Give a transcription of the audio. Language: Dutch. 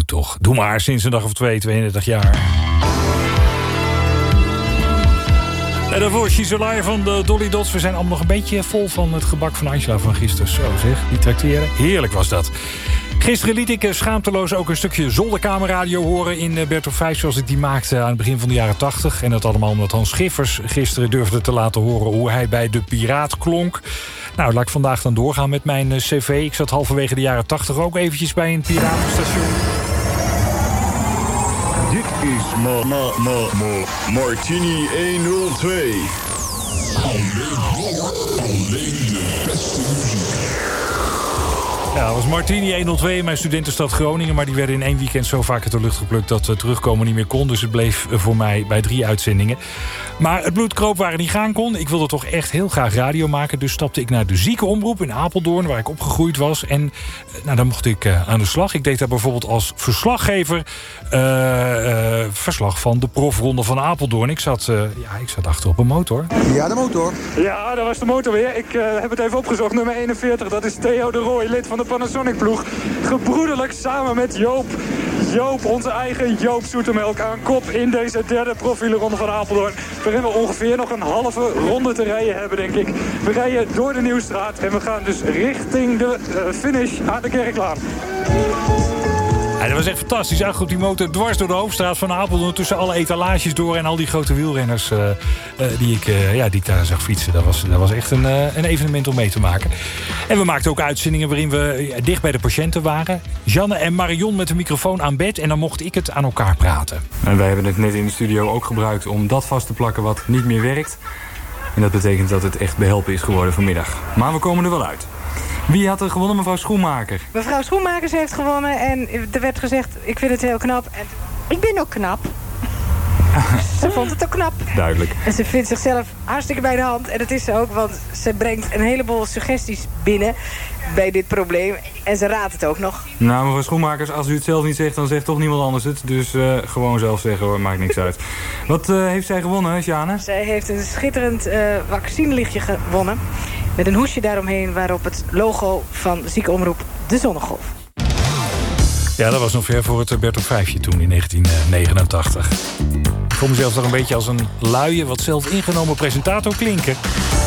het toch. Doe maar, sinds een dag of 32 jaar. En daarvoor She's a Liar van de Dolly Dots. We zijn allemaal nog een beetje vol van het gebak van Angela van gisteren. Zo zeg, die tracteren. Heerlijk was dat. Gisteren liet ik schaamteloos ook een stukje zolderkamerradio horen in Bert op 5... zoals ik die maakte aan het begin van de jaren 80. En dat allemaal omdat Hans Schiffers gisteren durfde te laten horen... hoe hij bij De Piraat klonk. Nou, laat ik vandaag dan doorgaan met mijn cv. Ik zat halverwege de jaren 80 ook eventjes bij een piratenstation. Dit is Martini 102. Alleen de beste muziek. Ja, dat was Martini 102 in mijn studentenstad Groningen... maar die werden in 1 weekend zo vaak uit de lucht geplukt... dat terugkomen niet meer kon. Dus het bleef voor mij bij 3 uitzendingen. Maar het bloed kroop waar het niet gaan kon. Ik wilde toch echt heel graag radio maken. Dus stapte ik naar de ziekenomroep in Apeldoorn... waar ik opgegroeid was. En dan mocht ik aan de slag. Ik deed daar bijvoorbeeld als verslaggever... verslag van de profronde van Apeldoorn. Ik zat achter op een motor. Ja, de motor. Ja, dat was de motor weer. Ik heb het even opgezocht. Nummer 41, dat is Theo de Rooij, lid van de Panasonic-ploeg. Gebroederlijk samen met Joop. Joop, onze eigen Joop Zoetemelk, aan kop in deze derde profielenronde van Apeldoorn. Waarin we ongeveer nog een halve ronde te rijden hebben, denk ik. We rijden door de Nieuwstraat en we gaan dus richting de finish aan de Kerklaan. Ja, dat was echt fantastisch. Ach, op die motor dwars door de hoofdstraat van Apeldoorn... tussen alle etalages door en al die grote wielrenners die ik daar zag fietsen. Dat was echt een evenement om mee te maken. En we maakten ook uitzendingen waarin we dicht bij de patiënten waren. Janne en Marion met de microfoon aan bed... en dan mocht ik het aan elkaar praten. En wij hebben het net in de studio ook gebruikt om dat vast te plakken wat niet meer werkt. En dat betekent dat het echt behelpen is geworden vanmiddag. Maar we komen er wel uit. Wie had er gewonnen, mevrouw Schoenmaker? Mevrouw Schoenmakers heeft gewonnen en er werd gezegd... ik vind het heel knap. En ik ben ook knap. Ze vond het ook knap. Duidelijk. En ze vindt zichzelf hartstikke bij de hand. En dat is ze ook, want ze brengt een heleboel suggesties binnen... bij dit probleem. En ze raadt het ook nog. Nou, mevrouw Schoenmakers, als u het zelf niet zegt... dan zegt toch niemand anders het. Dus gewoon zelf zeggen hoor, maakt niks uit. Wat heeft zij gewonnen, Sjane? Zij heeft een schitterend vaccinelichtje gewonnen... met een hoesje daaromheen waarop het logo van ziekenomroep De Zonnegolf. Ja, dat was nog ver voor het Bert op 5 toen in 1989. Ik voel mezelf toch een beetje als een luie, wat zelf ingenomen presentator klinken.